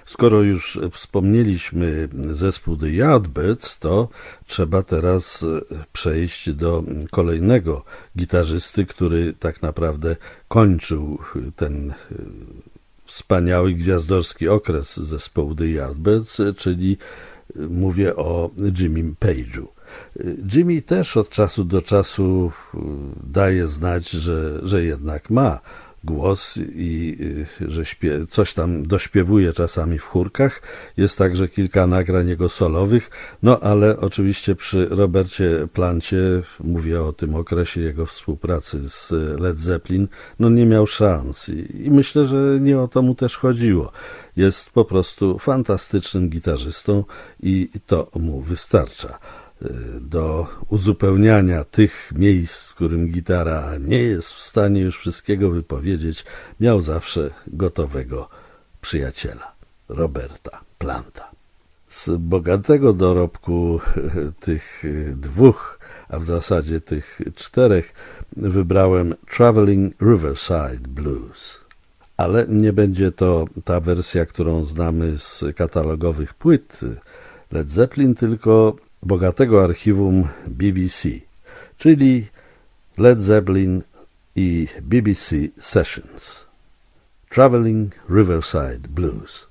Skoro już wspomnieliśmy zespół The Yardbirds, to trzeba teraz przejść do kolejnego gitarzysty, który tak naprawdę kończył ten wspaniały gwiazdorski okres zespołu The Yardbirds, czyli mówię o Jimmym Page'u. Jimmy też od czasu do czasu daje znać, że jednak ma głos i że coś tam dośpiewuje czasami w chórkach. Jest także kilka nagrań jego solowych, no ale oczywiście przy Robercie Plancie, mówię o tym okresie jego współpracy z Led Zeppelin, no nie miał szans i myślę, że nie o to mu też chodziło. Jest po prostu fantastycznym gitarzystą i to mu wystarcza. Do uzupełniania tych miejsc, w którym gitara nie jest w stanie już wszystkiego wypowiedzieć, miał zawsze gotowego przyjaciela, Roberta Planta. Z bogatego dorobku tych dwóch, a w zasadzie tych czterech, wybrałem Traveling Riverside Blues. Ale nie będzie to ta wersja, którą znamy z katalogowych płyt Led Zeppelin, tylko bogatego archiwum BBC, czyli Led Zeppelin i BBC Sessions. Traveling Riverside Blues.